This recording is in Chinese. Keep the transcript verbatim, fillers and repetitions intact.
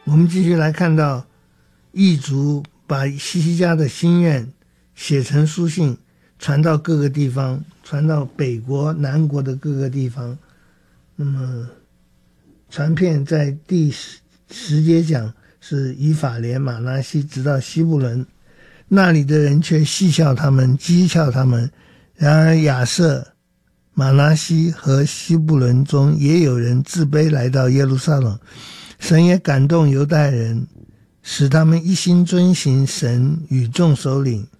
我们继续来看到异族把希西家的心愿写成书信，传到各个地方，传到北国南国的各个地方。那么传遍在第十十节讲是以法莲、马拿西直到西布伦，那里的人却戏笑他们，讥诮他们。然而亚设、马拿西和西布伦中也有人自卑来到耶路撒冷，神也感动犹太人，使他们一心遵行神与众首领